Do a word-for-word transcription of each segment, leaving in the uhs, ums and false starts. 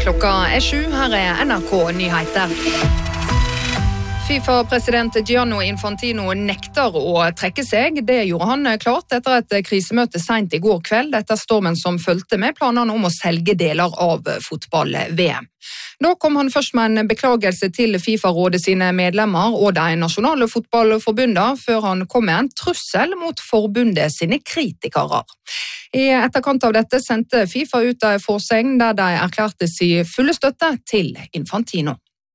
Klokka er sju, her er N R K Nyheter. FIFA-president Gianni Infantino nekter å trekke seg. Det gjorde han klart etter et krisemøte sent i går kveld, etter stormen som fulgte med planene om å selge deler av fotball-V M. Da kom han først med en beklagelse til FIFA-rådet sine medlemmer og de nasjonale fotballforbundene, før han kom med en trussel mot forbundet sine kritikere. I etterkant av dette sendte FIFA ut en forsegn der de erklærte sin fulle støtte til Infantino.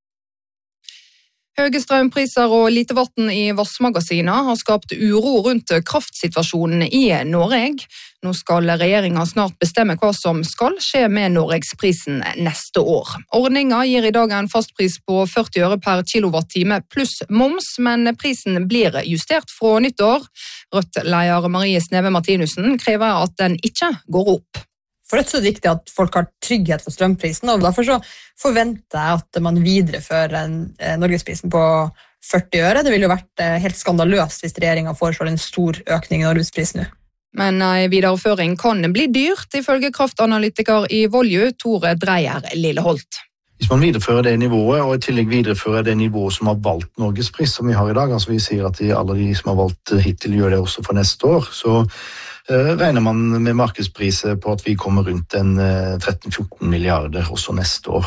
Høye strømpriser og lite vann i vassmagasiner har skapt uro rundt kraftsituasjonen i Norge. Nå skal regjeringen snart bestemme hva som skal skje med Norgesprisen neste år. Ordningen gir i dag en fastpris på førti øre per kilowattime pluss moms, men prisen blir justert fra nyttår. Rødt-leder Marie Sneve Martinussen krever at den ikke går opp. For det er så viktig at folk har trygghet for strømprisen, og derfor så forventer jeg at man viderefører en, eh, Norgesprisen på førti øre. Det ville jo vært eh, helt skandaløst hvis regjeringen foreslår en stor økning i Norgesprisen nå. Men en videreføring kan bli dyrt, ifølge kraftanalytiker i Volju, Tore Dreyer Lilleholt. Hvis man viderefører det nivået, og i tillegg viderefører det nivået som har valgt Norgespris, som vi har i dag, altså vi sier at de, alle de som har valgt hittil gjør det også for neste år, så Uh, regner man med markedspriser på at vi kommer rundt en uh, tretten til fjorten milliarder også neste år.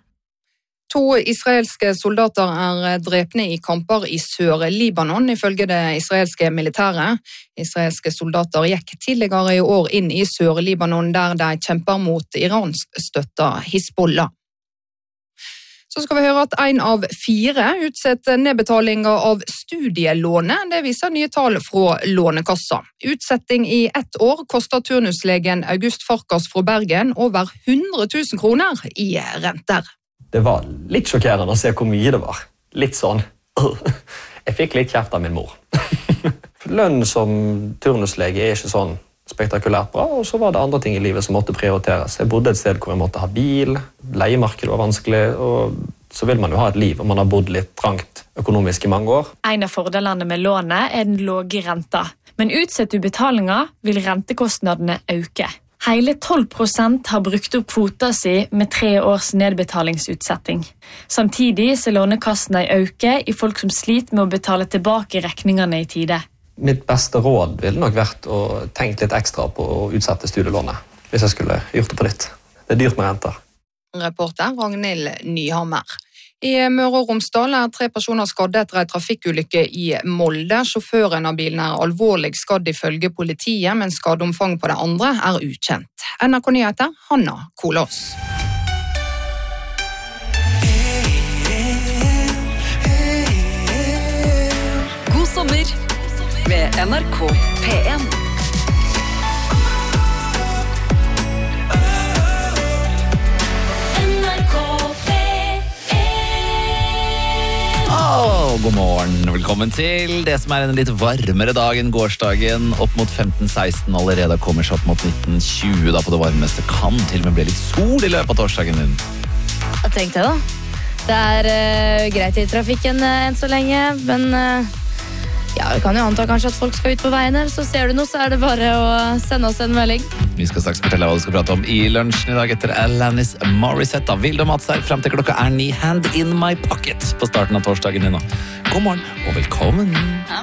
To israelske soldater er drepne i kamper i Sør-Libanon, ifølge det israelske militæret. Israelske soldater gikk tidligere i år inn i Sør-Libanon, der de kjemper mot iransk-støtta Hizbollah. Så skal vi høre at en av fire utsetter nedbetalinger av studielånet. Det viser nye tall fra Lånekassa. Utsetting i ett år koster turnuslegen August Farkas fra Bergen over hundre tusen kroner i renter. Det var litt sjokkerende å se hvor mye det var. Litt sånn. Jeg fikk litt kjeft av min mor. Lønn som turnuslege er ikke sånn spektakulært bra, og så var det andre ting i livet som måtte prioriteres. Jeg bodde et sted hvor jeg måtte ha bil, leiemarkedet var vanskelig, og så vil man jo ha et liv, og man har bodd litt trangt økonomisk i mange år. En av fordelene med lånet er den låge renta, men utsett ubetalinger vil rentekostnadene øke. Hele tolv prosent har brukt opp kvota si med tre års nedbetalingsutsetting. Samtidig så lånekassen ei øke i folk som sliter med å betale tilbake rekningene i tide. Mitt beste råd ville nok vært å tenke litt ekstra på å utsette studielånet, hvis jeg skulle gjort det på nytt. Det er dyrt med renter. Reporter Ragnhild Nyhammer. I Møre og Romsdal er tre personer skadde etter en trafikkulykke i Molde. Sjåføren av bilen er alvorlig skadd ifølge politiet, men skadeomfang på det andre er ukjent. N R K Nyheter, Hanna Kolås. God sommer med N R K P en. N R K P en. Oh, god morgen, velkommen til det som er en litt varmere dag enn gårsdagen. Opp mot femten seksten allerede, kommer seg opp mot nitten tjue da på det varmeste. Kan til og med bli litt sol i løpet av torsdagen din. Hva tenkte jeg da? Det er uh, greit i trafikken uh, enn så lenge, men... Uh Ja, vi kan jo anta kanskje at folk skal ut på veiene. Så ser du noe, så er det bare å sende oss en melding. Vi skal straks fortelle hva du skal prate om i lunsjen i dag etter Alanis Morissette av Vilde og Mats her. Frem til klokka er ni, Hand in my pocket på starten av torsdagen din nå. God morgen og velkommen. I'm